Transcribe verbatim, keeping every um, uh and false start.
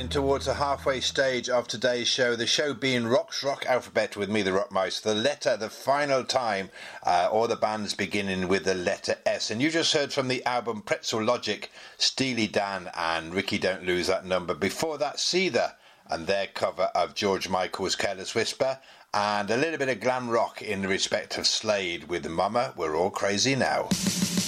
heading towards the halfway stage of today's show. The show being Rock's Rock Alphabet with me, the Rockmouse. The letter, the final time, uh, all the bands beginning with the letter S. And you just heard from the album Pretzel Logic, Steely Dan and Ricky Don't Lose That Number. Before that, Seether and their cover of George Michael's Careless Whisper. And a little bit of glam rock in respect of Slade with Mama, We're All Crazy Now.